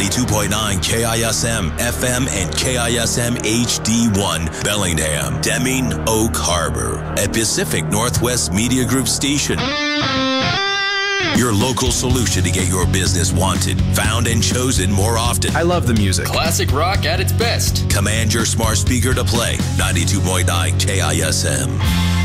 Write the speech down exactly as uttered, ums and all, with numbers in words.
ninety-two point nine K I S M F M and K I S M H D one Bellingham, Deming, Oak Harbor, a Pacific Northwest Media Group station. Your local solution to get your business wanted, found, and chosen more often. I love the music. Classic rock at its best. Command your smart speaker to play ninety-two point nine K I S M.